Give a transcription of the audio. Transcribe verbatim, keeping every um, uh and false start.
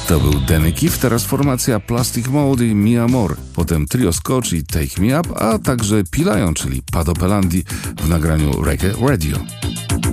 To był Danny Keefe, teraz formacja Plastic Mold i Mi Amor, potem trio Scotch i Take Me Up, a także Pilają, czyli Pado Pelandi w nagraniu Reggae Radio.